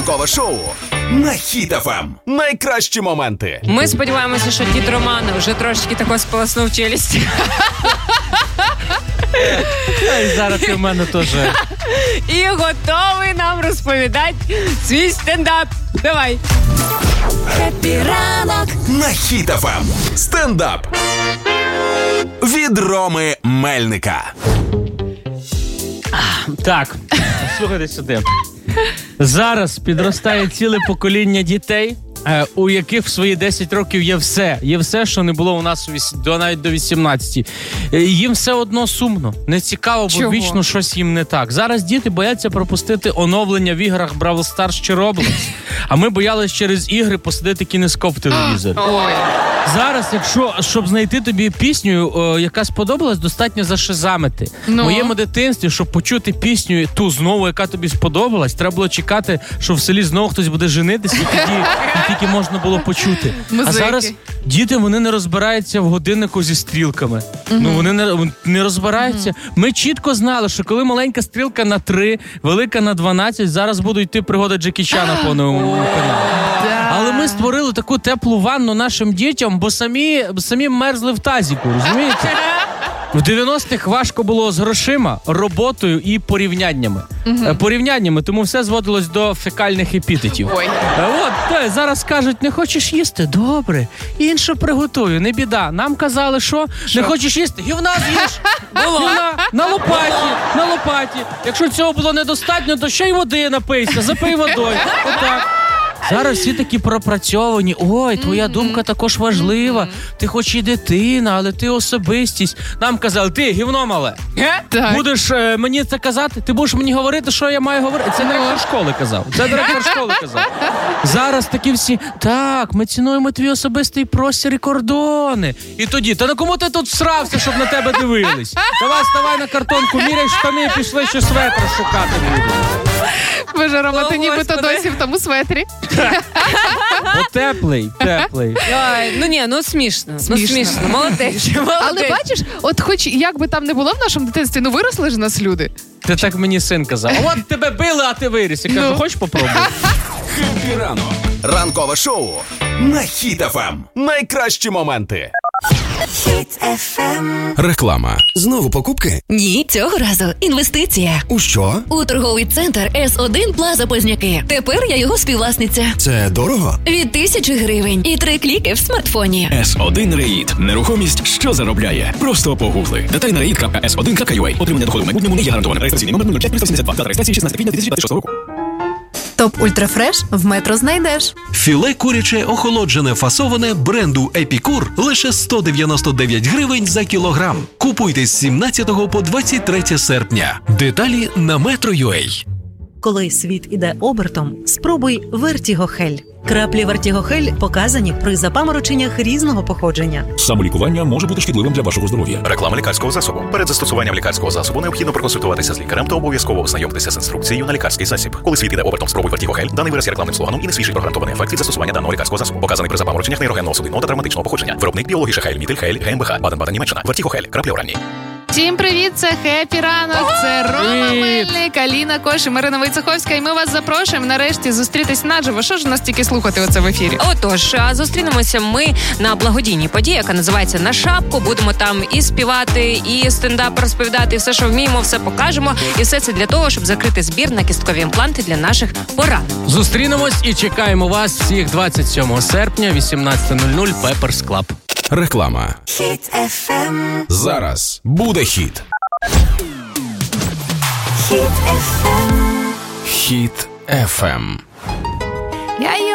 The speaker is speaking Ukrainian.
Ранкове шоу на Хіт FM. Найкращі моменти. Ми сподіваємося, що дід Роман вже трошки тако сполоснув челюсть. Зараз ти в мене теж. І готовий нам розповідати свій стендап. Давай. Хеппі ранок На Хіт FM. Стендап від Роми Мельника. Так, слухайте сюди. Зараз підростає ціле покоління дітей, у яких в свої 10 років є все. Є все, що не було у нас навіть до 18. Їм все одно сумно. Не цікаво, бо вічно щось їм не так. Зараз діти бояться пропустити оновлення в іграх Бравл Старс чи Roblox. А ми боялись через ігри посадити кінескоп в телевізор. Зараз, щоб знайти тобі пісню, яка сподобалась, достатньо зашизамити. В моєму дитинстві, щоб почути пісню ту знову, яка тобі сподобалась, треба було чекати, що в селі знову хтось буде женитись, і тоді тільки можна було почути. Музики. А зараз діти, вони не розбираються в годиннику зі стрілками. Вони не розбираються. Ми чітко знали, що коли маленька стрілка на 3, велика на 12, зараз будуть йти пригоди Джекі Чана по новому каналу. Але ми створили таку теплу ванну нашим дітям, бо самі мерзли в тазіку, розумієте? В 90-х важко було з грошима, роботою і порівняннями, тому все зводилось до фекальних епітетів. Зараз кажуть, не хочеш їсти? Добре, інше приготую, не біда. Нам казали, що? Не хочеш їсти? Гівна з'їж! Гівна! На лопаті. Якщо цього було недостатньо, то ще й води напийся, запий водою. Отак. Зараз всі такі пропрацьовані. Ой, твоя думка також важлива. Ти хоч і дитина, але ти особистість. Нам казали, ти гівно мале. Будеш мені це казати? Ти будеш мені говорити, що я маю говорити? Це директор школи казав. Зараз такі всі, так, ми цінуємо твій особистий простір і кордони. І тоді, та на кому ти тут всрався, щоб на тебе дивились? Давай, ставай на картонку, міряй штани, пішли, що светра шукати будемо. Боже, Рома, ти нібито досі в тому светрі. Теплий. Смішно. Молодець. Але бачиш, от хоч як би там не було в нашому дитинстві, виросли ж нас люди. Ти так мені син казав. От тебе били, а ти виріс. Я кажу, хочеш попробувати? Хеппі ранок. Ранкове шоу на Хіт FM. Найкращі моменти. Хіт FM. Реклама. Знову покупки? Ні, цього разу інвестиція. У що? У торговий центр С1 Плаза Позняки. Тепер я його співвласниця. Це дорого? Від 1000 гривень і 3 кліки в смартфоні. S1 Реїд. Нерухомість, що заробляє. Просто погугли. Детальна reid.s1.ua. Отримання доходу в майбутньому не є гарантоване. Реєстраційний номер 05372. Дата реєстрації 16 квітня 2026 року. Топ Ультрафреш в Метро знайдеш. Філе куряче охолоджене фасоване бренду Епікур лише 199 гривень за кілограм. Купуйте з 17 по 23 серпня. Деталі на Metro.ua. Коли світ іде обертом, спробуй Вертігохель. Краплі Вертігохель показані при запамороченнях різного походження. Самолікування може бути шкідливим для вашого здоров'я. Реклама лікарського засобу. Перед застосуванням лікарського засобу необхідно проконсультуватися з лікарем та обов'язково ознайомитися з інструкцією на лікарський засіб. Коли світ іде обертом, спробуй Вертігохель. Даний вираз є рекламним слоганом і не свідчить про гарантований ефект від застосування даного лікарського засобу. Показаний при запамороченнях нейрогенного судинного та травматичного походження. Виробник Біологіша Хель, Мітель Хель, ГМБХ, Баден-Баден, Німеччина. Вертігохель. Краплі оранні. Всім привіт, це Хеппі ранок, це Рома Мельник, Аліна Кош і Марина Войцеховська, і ми вас запрошуємо нарешті зустрітись наживо. Що ж нас тільки слухати оце в ефірі? Отож, зустрінемося ми на благодійній події, яка називається «На шапку». Будемо там і співати, і стендап розповідати, і все, що вміємо, все покажемо. І все це для того, щоб закрити збір на кісткові імпланти для наших поранених. Зустрінемось і чекаємо вас всіх 27 серпня, 18:00, Pepper's Club. Реклама. Хіт FM. Зараз буде хіт. Хіт FM. Хіт FM.